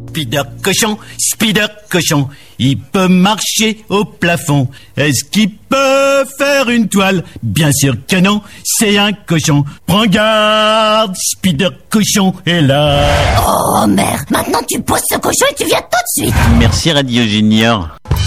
Spider cochon, il peut marcher au plafond. Est-ce qu'il peut faire une toile? Bien sûr que non, c'est un cochon. Prends garde, Spider cochon est là. Oh merde, maintenant tu poses ce cochon et tu viens tout de suite. Merci Radio Junior.